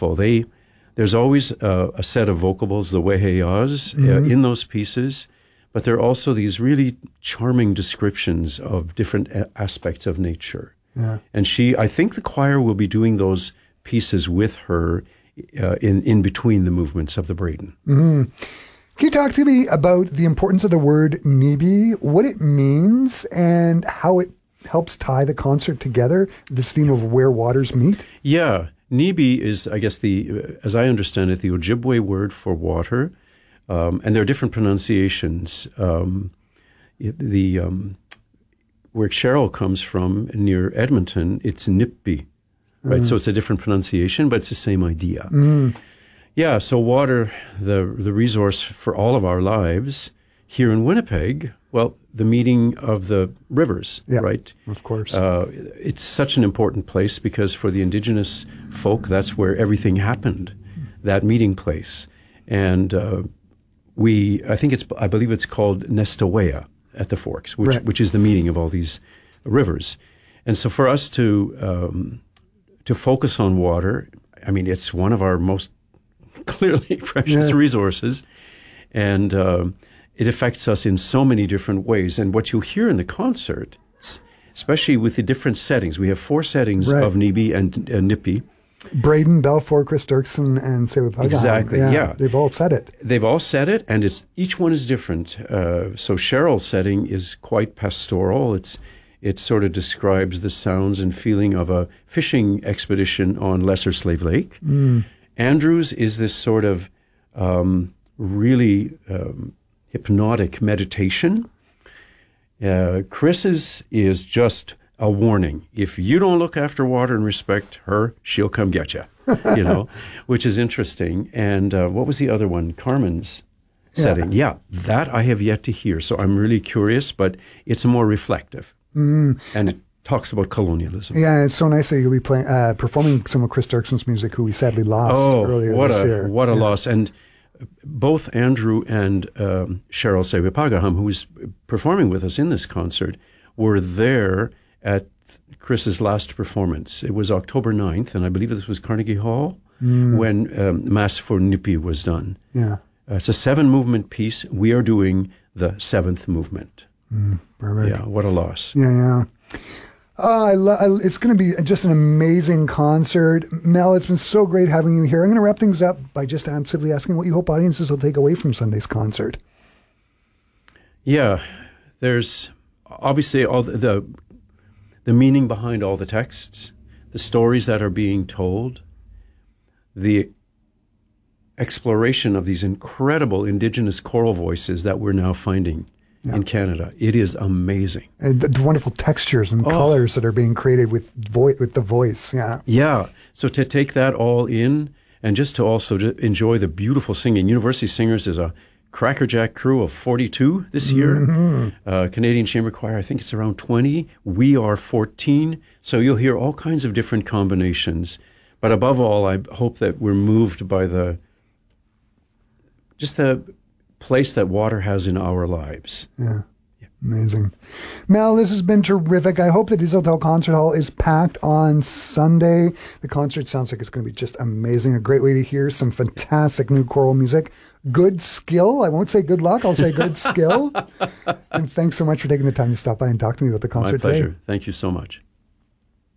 beautiful. There's always a set of vocables, the weheyas, in those pieces, but there are also these really charming descriptions of different aspects of nature. Yeah. And I think the choir will be doing those pieces with her in between the movements of the Braden. Mm-hmm. Can you talk to me about the importance of the word Nibi, what it means, and how it helps tie the concert together, this theme of where waters meet? Yeah. Nibi is, I guess, as I understand it, the Ojibwe word for water, and there are different pronunciations. Where Cheryl comes from, near Edmonton, it's Nipi, right? So it's a different pronunciation, but it's the same idea. Yeah, so water, the resource for all of our lives. Here in Winnipeg, well, the meeting of the rivers, right? Of course. It's such an important place because for the Indigenous folk, that's where everything happened, that meeting place. And I believe it's called Nestawea at the Forks, which is the meeting of all these rivers. And so for us to focus on water, I mean, it's one of our most clearly precious resources. And it affects us in so many different ways. And what you'll hear in the concert, especially with the different settings, we have 4 settings of Nibi and Nipi. Braden, Balfour, Chris Dirksen, and Sewapaga. Exactly, yeah. They've all said it. They've all said it, and each one is different. So Cheryl's setting is quite pastoral. It sort of describes the sounds and feeling of a fishing expedition on Lesser Slave Lake. Andrew's is this sort of really hypnotic meditation. Chris's is just a warning. If you don't look after water and respect her, she'll come get you, which is interesting. And what was the other one? Carmen's setting. Yeah, that I have yet to hear. So I'm really curious, but it's more reflective. And it talks about colonialism. Yeah, it's so nice that you'll be performing some of Chris Dirksen's music, who we sadly lost earlier this year. What a loss. And both Andrew and Cheryl Sewipagaham, who was performing with us in this concert, were there at Chris's last performance. It was October 9th, and I believe this was Carnegie Hall, when Mass for Nipi was done. Yeah. It's a 7-movement piece. We are doing the 7th movement. Perfect. Yeah, what a loss. Yeah. It's going to be just an amazing concert. Mel, it's been so great having you here. I'm going to wrap things up by just simply asking what you hope audiences will take away from Sunday's concert. Yeah, there's obviously all the meaning behind all the texts, the stories that are being told, the exploration of these incredible Indigenous choral voices that we're now finding in Canada. It is amazing. And the wonderful textures and colors that are being created with the voice. Yeah. Yeah. So to take that all in and just to also enjoy the beautiful singing. University Singers is a crackerjack crew of 42 this year. Canadian Chamber Choir, I think it's around 20. We are 14. So you'll hear all kinds of different combinations. But above all, I hope that we're moved by the place that water has in our lives. Yeah. Amazing. Mel, this has been terrific. I hope the Dieseltel Concert Hall is packed on Sunday. The concert sounds like it's going to be just amazing. A great way to hear some fantastic new choral music. Good skill. I won't say good luck. I'll say good skill. And thanks so much for taking the time to stop by and talk to me about the concert today. My pleasure. Thank you so much.